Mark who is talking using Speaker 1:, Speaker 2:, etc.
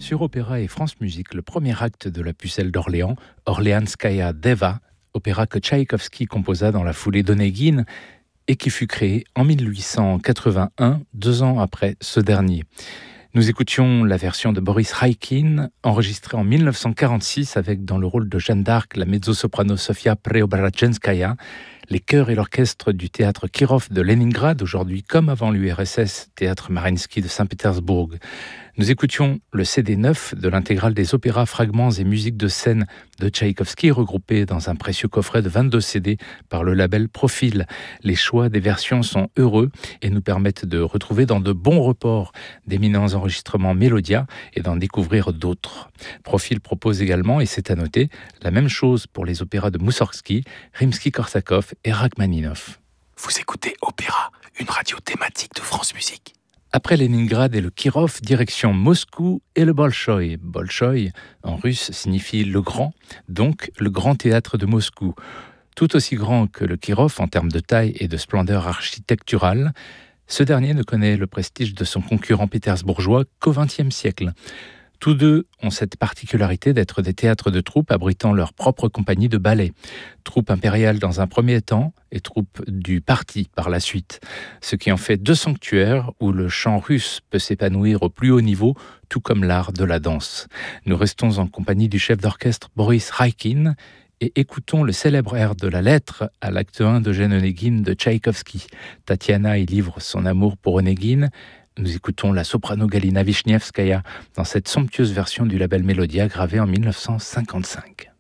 Speaker 1: Sur Opéra et France Musique, le premier acte de la Pucelle d'Orléans, Orleanskaya Deva, opéra que Tchaïkovski composa dans la foulée d'Onegin et qui fut créé en 1881, 2 ans après ce dernier. Nous écoutions la version de Boris Raikin, enregistrée en 1946 avec dans le rôle de Jeanne d'Arc la mezzo-soprano Sofia Preobrajenskaya, les chœurs et l'orchestre du théâtre Kirov de Leningrad, aujourd'hui comme avant l'URSS, théâtre Mariinsky de Saint-Pétersbourg. Nous écoutions le CD 9 de l'intégrale des opéras, fragments et musiques de scène de Tchaïkovski, regroupés dans un précieux coffret de 22 CD par le label Profil. Les choix des versions sont heureux et nous permettent de retrouver dans de bons reports d'éminents enregistrements Mélodia et d'en découvrir d'autres. Profil propose également, et c'est à noter, la même chose pour les opéras de Moussorgsky, Rimsky-Korsakov et Rachmaninov.
Speaker 2: Vous écoutez Opéra, une radio thématique de France Musique.
Speaker 1: Après Leningrad et le Kirov, direction Moscou et le Bolchoï. Bolchoï, en russe, signifie le grand, donc le grand théâtre de Moscou. Tout aussi grand que le Kirov en termes de taille et de splendeur architecturale, ce dernier ne connaît le prestige de son concurrent pétersbourgeois qu'au XXe siècle. Tous deux ont cette particularité d'être des théâtres de troupes abritant leur propre compagnie de ballet. Troupe impériale dans un premier temps et troupe du parti par la suite. Ce qui en fait 2 sanctuaires où le chant russe peut s'épanouir au plus haut niveau, tout comme l'art de la danse. Nous restons en compagnie du chef d'orchestre Boris Raikin et écoutons le célèbre air de la lettre à l'acte 1 d'Eugène Onegin de Tchaïkovski. Tatiana y livre son amour pour Onegin. Nous écoutons la soprano Galina Vishnevskaya dans cette somptueuse version du label Mélodia gravée en 1955.